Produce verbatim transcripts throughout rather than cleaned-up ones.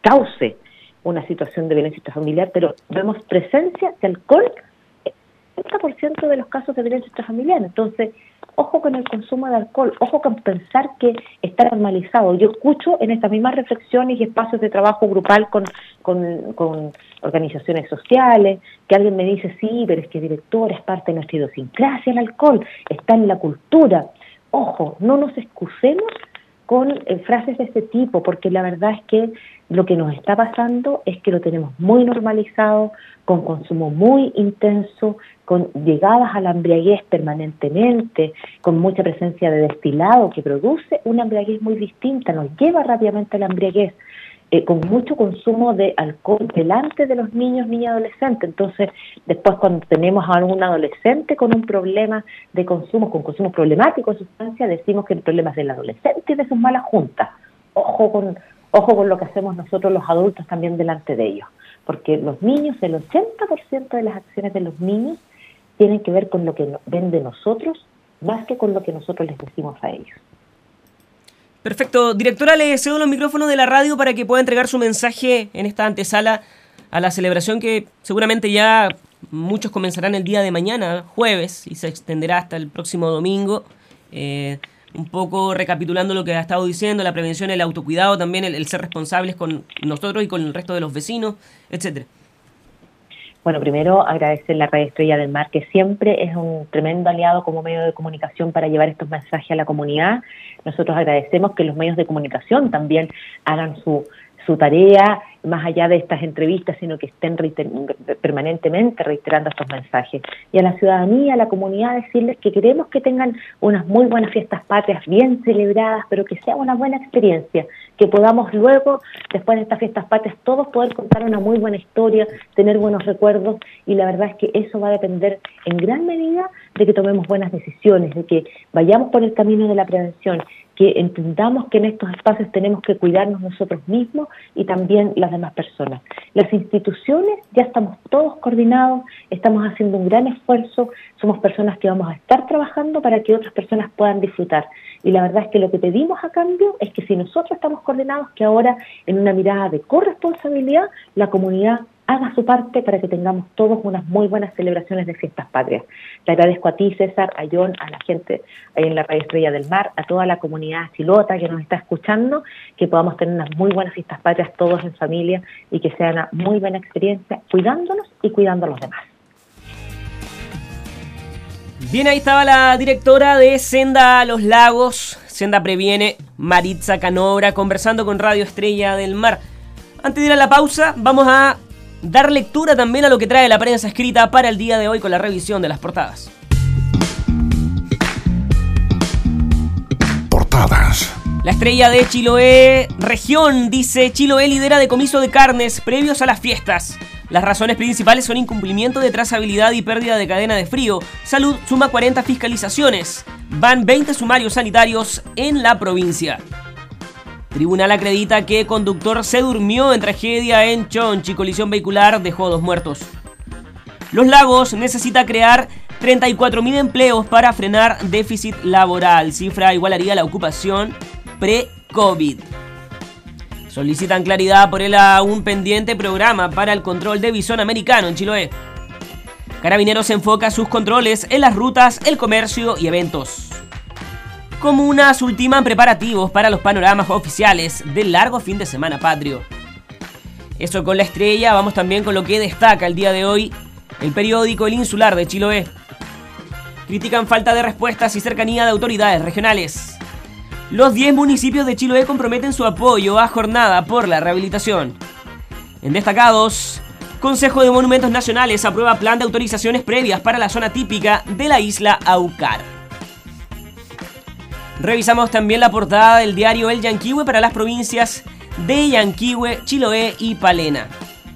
cause una situación de violencia intrafamiliar, pero vemos presencia de alcohol en el setenta por ciento de los casos de violencia intrafamiliar. Entonces, ojo con el consumo de alcohol, ojo con pensar que está normalizado. Yo escucho en estas mismas reflexiones y espacios de trabajo grupal con, con, con organizaciones sociales, que alguien me dice, sí, pero es que director, es parte de nuestra idiosincrasia el alcohol, está en la cultura. Ojo, no nos excusemos con eh, frases de este tipo, porque la verdad es que lo que nos está pasando es que lo tenemos muy normalizado, con consumo muy intenso, con llegadas a la embriaguez permanentemente, con mucha presencia de destilado que produce una embriaguez muy distinta, nos lleva rápidamente a la embriaguez, eh, con mucho consumo de alcohol delante de los niños, niñas y adolescentes. Entonces, después cuando tenemos a algún adolescente con un problema de consumo, con consumo problemático de sustancia, decimos que el problema es del adolescente y de sus malas juntas. Ojo con, ojo con lo que hacemos nosotros los adultos también delante de ellos, porque los niños, el ochenta por ciento de las acciones de los niños tienen que ver con lo que ven de nosotros, más que con lo que nosotros les decimos a ellos. Perfecto. Directora, le cedo los micrófonos de la radio para que pueda entregar su mensaje en esta antesala a la celebración que seguramente ya muchos comenzarán el día de mañana, jueves, y se extenderá hasta el próximo domingo. Eh, un poco recapitulando lo que ha estado diciendo, la prevención, el autocuidado, también el, el ser responsables con nosotros y con el resto de los vecinos, etcétera. Bueno, primero agradecer la Radio Estrella del Mar, que siempre es un tremendo aliado como medio de comunicación para llevar estos mensajes a la comunidad. Nosotros agradecemos que los medios de comunicación también hagan su, su tarea, más allá de estas entrevistas, sino que estén reiter- permanentemente reiterando estos mensajes. Y a la ciudadanía, a la comunidad, decirles que queremos que tengan unas muy buenas fiestas patrias, bien celebradas, pero que sea una buena experiencia, que podamos luego, después de estas fiestas patrias, todos poder contar una muy buena historia, tener buenos recuerdos, y la verdad es que eso va a depender en gran medida de que tomemos buenas decisiones, de que vayamos por el camino de la prevención, que entendamos que en estos espacios tenemos que cuidarnos nosotros mismos y también las demás personas. Las instituciones ya estamos todos coordinados, estamos haciendo un gran esfuerzo, somos personas que vamos a estar trabajando para que otras personas puedan disfrutar. Y la verdad es que lo que pedimos a cambio es que si nosotros estamos coordinados, que ahora en una mirada de corresponsabilidad, la comunidad haga su parte para que tengamos todos unas muy buenas celebraciones de fiestas patrias. Le agradezco a ti, César, a John, a la gente ahí en la Radio Estrella del Mar, a toda la comunidad chilota que nos está escuchando, que podamos tener unas muy buenas fiestas patrias todos en familia y que sea una muy buena experiencia, cuidándonos y cuidando a los demás. Bien, ahí estaba la directora de Senda a los Lagos, Senda Previene, Maritza Canobra, conversando con Radio Estrella del Mar. Antes de ir a la pausa, vamos a dar lectura también a lo que trae la prensa escrita para el día de hoy con la revisión de las portadas. Portadas. La Estrella de Chiloé Región dice: Chiloé lidera decomiso de carnes previos a las fiestas. Las razones principales son incumplimiento de trazabilidad y pérdida de cadena de frío. Salud suma cuarenta fiscalizaciones. Van veinte sumarios sanitarios en la provincia. Tribunal acredita que conductor se durmió en tragedia en Chonchi. Colisión vehicular dejó dos muertos. Los Lagos necesita crear treinta y cuatro mil empleos para frenar déficit laboral. Cifra igualaría la ocupación pre-COVID. Solicitan claridad por el aún pendiente programa para el control de bisón americano en Chiloé. Carabineros enfoca sus controles en las rutas, el comercio y eventos. Comunas ultiman preparativos para los panoramas oficiales del largo fin de semana patrio. Eso con la Estrella. Vamos también con lo que destaca el día de hoy el periódico El Insular de Chiloé. Critican falta de respuestas y cercanía de autoridades regionales. Los diez municipios de Chiloé comprometen su apoyo a jornada por la rehabilitación. En destacados, Consejo de Monumentos Nacionales aprueba plan de autorizaciones previas para la zona típica de la isla Aucar. Revisamos también la portada del diario El Yanquihue para las provincias de Yanquihue, Chiloé y Palena.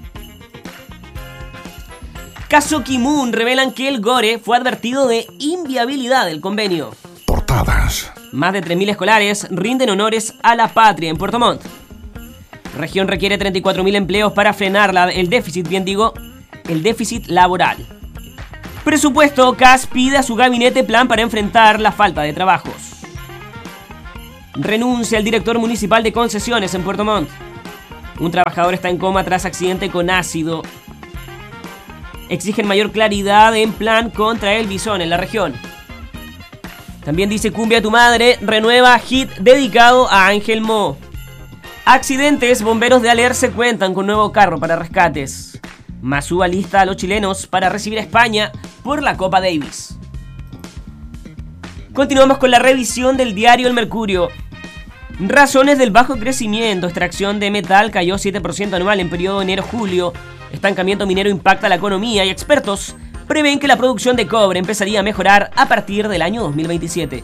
Caso Kimun, revelan que el Gore fue advertido de inviabilidad del convenio. Portadas. Más de tres mil escolares rinden honores a la patria en Puerto Montt. Región requiere treinta y cuatro mil empleos para frenar la, el déficit, bien digo, el déficit laboral. Presupuesto, C A S pide a su gabinete plan para enfrentar la falta de trabajos. Renuncia el director municipal de concesiones en Puerto Montt. Un trabajador está en coma tras accidente con ácido. Exigen mayor claridad en plan contra el bisón en la región. También dice Cumbia tu madre, renueva hit dedicado a Ángel Mo. Accidentes, bomberos de Alerce cuentan con nuevo carro para rescates. Masú alista a los chilenos para recibir a España por la Copa Davis. Continuamos con la revisión del diario El Mercurio. Razones del bajo crecimiento. Extracción de metal cayó siete por ciento anual en periodo enero-julio. Estancamiento minero impacta la economía y expertos prevén que la producción de cobre empezaría a mejorar a partir del año dos mil veintisiete.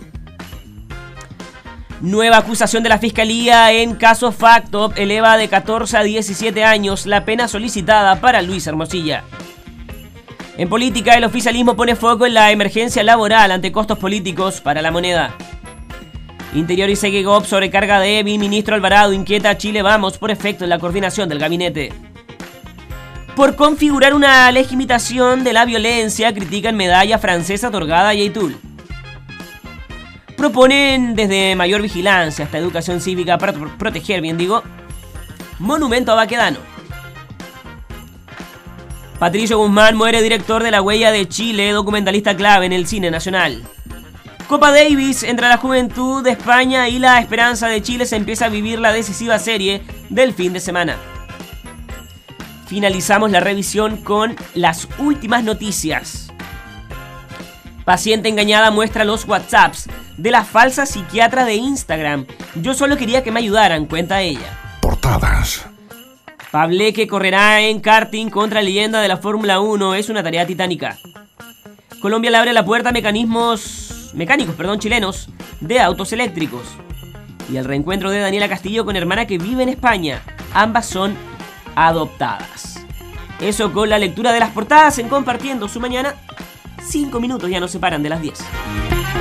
Nueva acusación de la Fiscalía en caso Factop eleva de catorce a diecisiete años la pena solicitada para Luis Hermosilla. En política, el oficialismo pone foco en la emergencia laboral ante costos políticos para la moneda. Interior y Seguegop sobrecarga de E B I. Ministro Alvarado inquieta a Chile Vamos por efecto en la coordinación del gabinete. Por configurar una legitimación de la violencia, critican medalla francesa otorgada a Yaitul. Proponen desde mayor vigilancia hasta educación cívica para proteger, bien digo, monumento a Baquedano. Patricio Guzmán muere director de La Huella de Chile, documentalista clave en el cine nacional. Copa Davis, entre la juventud de España y la esperanza de Chile se empieza a vivir la decisiva serie del fin de semana. Finalizamos la revisión con las últimas noticias. Paciente engañada muestra los WhatsApps de la falsa psiquiatra de Instagram. Yo solo quería que me ayudaran, cuenta ella. Portadas. Pableque correrá en karting contra leyenda de la Fórmula uno. Es una tarea titánica. Colombia le abre la puerta a mecanismos, mecánicos perdón, chilenos de autos eléctricos. Y el reencuentro de Daniela Castillo con hermana que vive en España. Ambas son adoptadas. Eso con la lectura de las portadas en Compartiendo su Mañana. Cinco minutos ya nos separan de las diez.